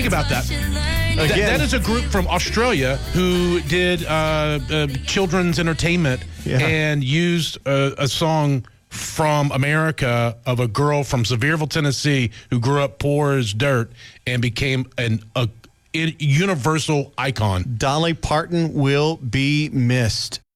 think about that. That is a group from Australia who did children's entertainment and used a song from America of a girl from Sevierville, Tennessee, who grew up poor as dirt and became a universal icon. Dolly Parton will be missed.